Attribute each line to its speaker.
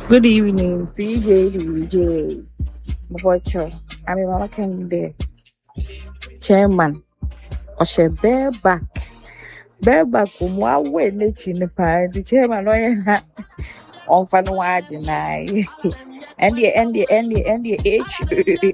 Speaker 1: Good evening, DJ. Mokocho. I'm Mama Kende, Chairman. Oshe bareback. Bareback umwa we nechi ne pa. The chairman oye on fan wa deny. And the H